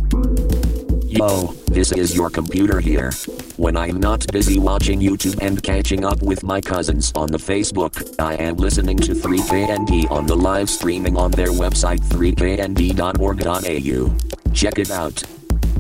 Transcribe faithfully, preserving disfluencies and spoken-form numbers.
Yo, this is your computer here. When I'm not busy watching YouTube and catching up with my cousins on the Facebook, I am listening to three K N D on the live streaming on their website three k n d dot org dot a u. Check it out.